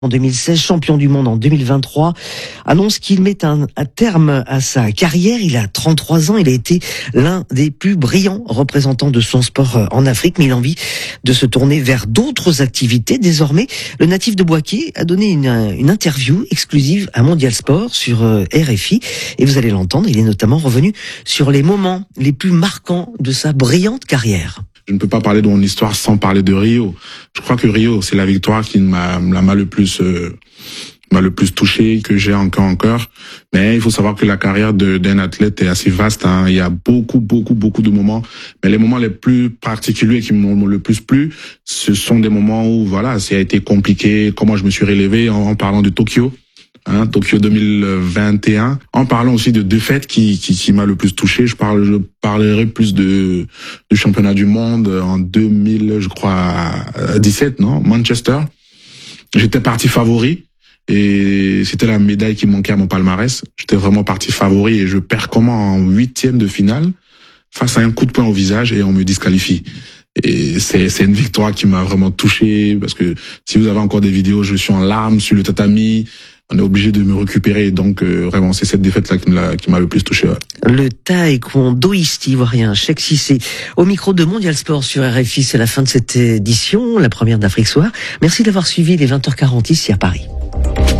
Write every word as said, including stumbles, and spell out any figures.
En deux mille seize, champion du monde en deux mille vingt-trois, annonce qu'il met un, un terme à sa carrière. Il a trente-trois ans, il a été l'un des plus brillants représentants de son sport en Afrique, mais il a envie de se tourner vers d'autres activités. Désormais, le natif de Bouaké a donné une, une interview exclusive à Mondial Sport sur R F I, et vous allez l'entendre, il est notamment revenu sur les moments les plus marquants de sa brillante carrière. Je ne peux pas parler de mon histoire sans parler de Rio. Je crois que Rio, c'est la victoire qui m'a m'a le plus euh, m'a le plus touché, que j'ai encore encore. Mais il faut savoir que la carrière de d'un athlète est assez vaste, hein. Il y a beaucoup beaucoup beaucoup de moments, mais les moments les plus particuliers qui m'ont le plus plu, ce sont des moments où voilà, ça a été compliqué. Comment je me suis relevé en, en parlant de Tokyo. Hein, Tokyo deux mille vingt et un. En parlant aussi de défaites qui qui, qui m'a le plus touché, je parle je parlerai plus de du championnat du monde en deux mille, je crois dix-sept, non, Manchester. J'étais parti favori et c'était la médaille qui manquait à mon palmarès. J'étais vraiment parti favori et je perds comment en huitième de finale face à un coup de poing au visage et on me disqualifie. Et c'est c'est une victoire qui m'a vraiment touché parce que si vous avez encore des vidéos, je suis en larmes sur le tatami. On est obligé de me récupérer, donc euh, vraiment c'est cette défaite-là qui m'a qui m'a le plus touché. Ouais. Le taekwondoïste ivoirien Cheikh Cissé au micro de Mondial Sport sur R F I. C'est la fin de cette édition, la première d'Afrique Soir. Merci d'avoir suivi les vingt heures quarante ici à Paris.